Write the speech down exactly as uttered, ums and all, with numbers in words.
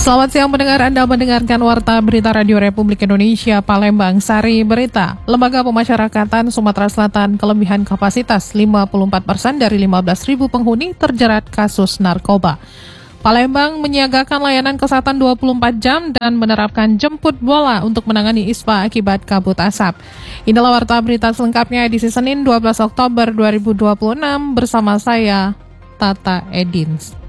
Selamat siang pendengar, Anda mendengarkan Warta Berita Radio Republik Indonesia Palembang. Sari Berita. Lembaga Pemasyarakatan Sumatera Selatan kelebihan kapasitas lima puluh empat persen dari lima belas ribu penghuni terjerat kasus narkoba. Palembang menyiagakan layanan kesehatan dua puluh empat jam dan menerapkan jemput bola untuk menangani ispa akibat kabut asap. Inilah Warta Berita selengkapnya edisi Senin dua belas Oktober dua ribu dua puluh enam bersama saya, Tata Edins.